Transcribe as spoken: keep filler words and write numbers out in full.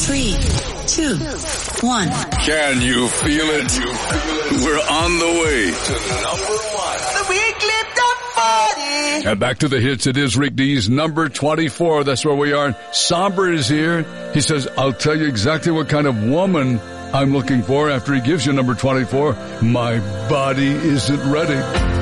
Three, two, one. Can you feel it? We're on the way to number one. The weekly top forty. And back to the hits. It is Rick D's number twenty-four. That's where we are. Somber is here. He says, I'll tell you exactly what kind of woman I'm looking for after he gives you number twenty-four. My body isn't ready.